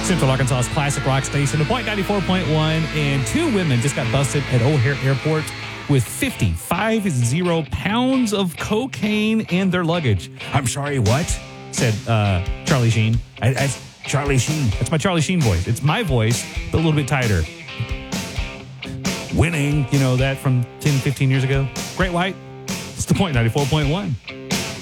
Central Arkansas's classic rock station, the Point 94.1, and two women just got busted at O'Hare Airport with 50 pounds of cocaine in their luggage. I'm sorry, what? Said Charlie Sheen. That's Charlie Sheen. That's my Charlie Sheen voice. It's my voice, but a little bit tighter. Winning. You know that from 10, 15 years ago? Great White. It's the Point 94.1.